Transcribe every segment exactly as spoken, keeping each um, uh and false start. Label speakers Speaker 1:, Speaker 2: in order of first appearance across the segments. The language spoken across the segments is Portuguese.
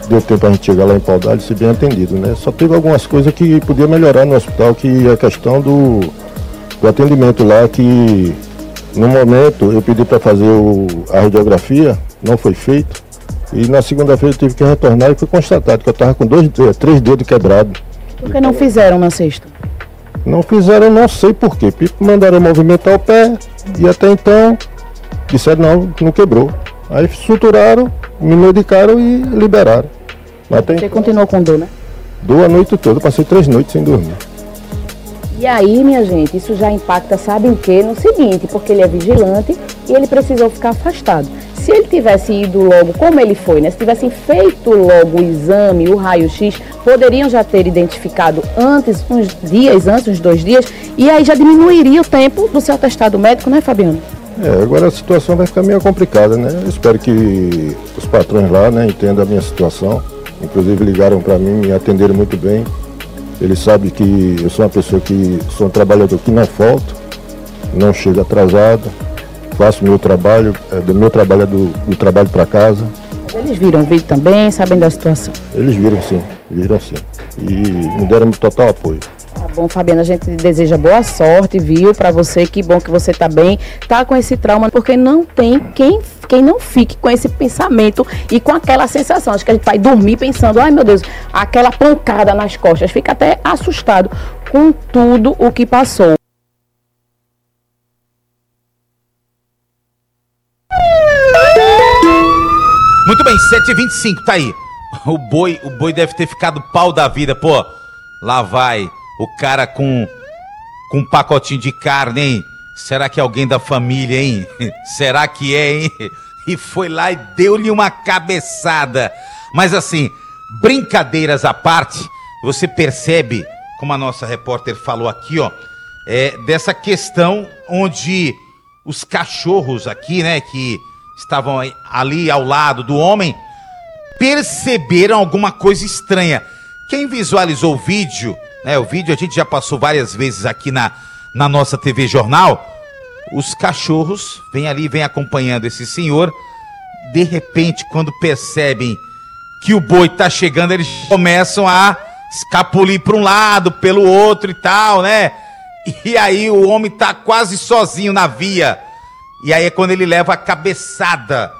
Speaker 1: deu tempo a gente chegar lá em Pau d'Alho e ser bem atendido, né? Só teve algumas coisas que podia melhorar no hospital, que é a questão do, do atendimento lá, que no momento eu pedi para fazer o, a radiografia, não foi feito, e na segunda-feira eu tive que retornar e foi constatado que eu estava com dois, três dedos quebrados.
Speaker 2: Por que não fizeram na sexta?
Speaker 1: Não fizeram, não sei por quê. Mandaram movimentar o pé e até então disseram não, não quebrou. Aí suturaram, me medicaram e liberaram. Mas
Speaker 2: Você
Speaker 1: tem...
Speaker 2: continuou com dor, né?
Speaker 1: Dor a noite toda, passei três noites sem dormir.
Speaker 2: E aí, minha gente, isso já impacta, sabe o quê? No seguinte, porque ele é vigilante e ele precisou ficar afastado. Se ele tivesse ido logo, como ele foi, né? Se tivessem feito logo o exame, o raio-x, poderiam já ter identificado antes, uns dias antes, uns dois dias, e aí já diminuiria o tempo do seu atestado médico, né, Fabiano?
Speaker 1: É, agora a situação vai ficar meio complicada, né? Eu espero que os patrões lá, né, entendam a minha situação. Inclusive ligaram para mim, me atenderam muito bem. Eles sabem que eu sou uma pessoa que sou um trabalhador que não falto, não chego atrasado, faço meu trabalho, é, do meu trabalho é do, do trabalho para casa.
Speaker 2: Eles viram o vídeo também, sabem da situação?
Speaker 1: Eles viram sim, viram sim. E me deram total apoio.
Speaker 2: Tá bom, Fabiana, a gente deseja boa sorte, viu, pra você, que bom que você tá bem, tá com esse trauma, porque não tem quem, quem não fique com esse pensamento e com aquela sensação, acho que a gente vai dormir pensando, ai meu Deus, aquela pancada nas costas, fica até assustado com tudo o que passou.
Speaker 3: Muito bem, sete e vinte e cinco, tá aí. O boi, o boi deve ter ficado pau da vida, pô. Lá vai o cara com, com um pacotinho de carne, hein? Será que é alguém da família, hein? Será que é, hein? E foi lá e deu-lhe uma cabeçada. Mas assim, brincadeiras à parte, você percebe, como a nossa repórter falou aqui, ó, é, dessa questão onde os cachorros aqui, né, que estavam ali ao lado do homem, perceberam alguma coisa estranha. Quem visualizou o vídeo, né, o vídeo a gente já passou várias vezes aqui na, na nossa T V Jornal, os cachorros vêm ali, vêm acompanhando esse senhor, de repente, quando percebem que o boi tá chegando, eles começam a escapulir para um lado, pelo outro e tal, né? E aí o homem tá quase sozinho na via. E aí é quando ele leva a cabeçada.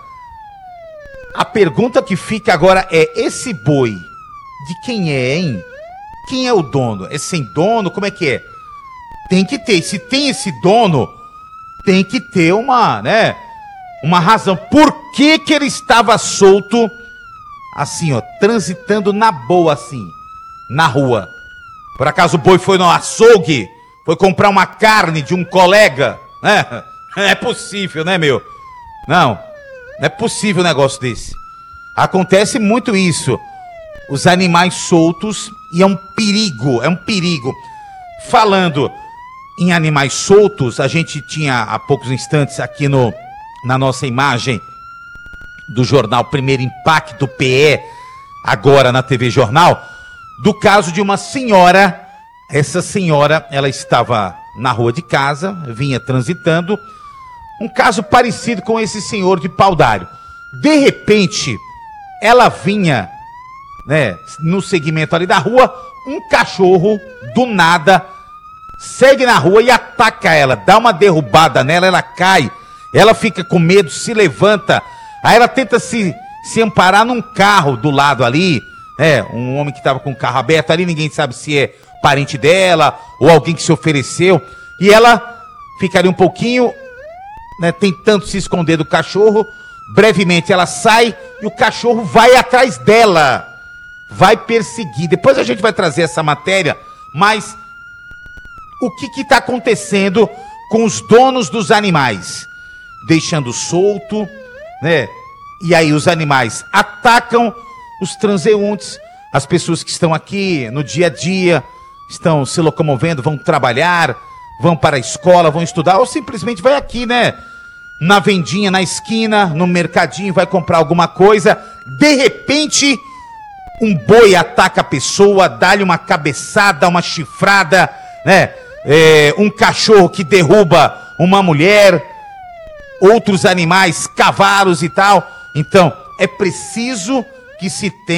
Speaker 3: A pergunta que fica agora é, esse boi, de quem é, hein? Quem é o dono? É sem dono? Como é que é? Tem que ter, se tem esse dono, tem que ter uma, né? Uma razão. Por que que ele estava solto, assim, ó, transitando na boa, assim, na rua? Por acaso o boi foi no açougue? Foi comprar uma carne de um colega? Né? Não é possível, né, meu? Não, não é possível um negócio desse. Acontece muito isso. Os animais soltos, e é um perigo, é um perigo. Falando em animais soltos, a gente tinha há poucos instantes aqui no, na nossa imagem do jornal Primeiro Impacto P E, agora na T V Jornal, do caso de uma senhora. Essa senhora, ela estava na rua de casa, vinha transitando, um caso parecido com esse senhor de Pau d'Alho. De repente, ela vinha, né, no segmento ali da rua, um cachorro, do nada, segue na rua e ataca ela, dá uma derrubada nela, ela cai, ela fica com medo, se levanta, aí ela tenta se, se amparar num carro do lado ali, né, um homem que estava com o carro aberto ali, ninguém sabe se é parente dela ou alguém que se ofereceu, e ela fica ali um pouquinho, né, tentando se esconder do cachorro. Brevemente ela sai e o cachorro vai atrás dela, vai perseguir. Depois a gente vai trazer essa matéria, mas o que que está acontecendo com os donos dos animais? Deixando solto, né? E aí os animais atacam os transeuntes, as pessoas que estão aqui no dia a dia, estão se locomovendo, vão trabalhar, vão para a escola, vão estudar, ou simplesmente vai aqui, né? Na vendinha, na esquina, no mercadinho, vai comprar alguma coisa. De repente, um boi ataca a pessoa, dá-lhe uma cabeçada, uma chifrada, né? É, um cachorro que derruba uma mulher, outros animais, cavalos e tal. Então, é preciso que se tenha